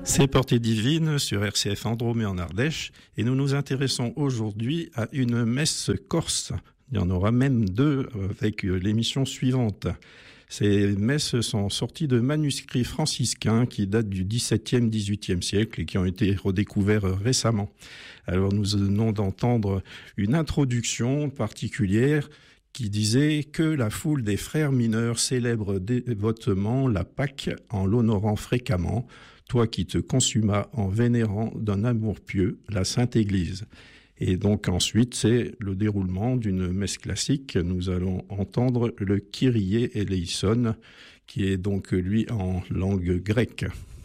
C'est Portée Divine sur RCF Andromé en Ardèche et nous nous intéressons aujourd'hui à une messe corse. Il y en aura même deux avec l'émission suivante. Ces messes sont sorties de manuscrits franciscains qui datent du XVIIe, XVIIIe siècle et qui ont été redécouverts récemment. Alors nous venons d'entendre une introduction particulière qui disait que la foule des frères mineurs célèbre dévotement la Pâque en l'honorant fréquemment, toi qui te consumas en vénérant d'un amour pieux la Sainte Église. Et donc ensuite, c'est le déroulement d'une messe classique. Nous allons entendre le Kyrie eleison, qui est donc lui en langue grecque.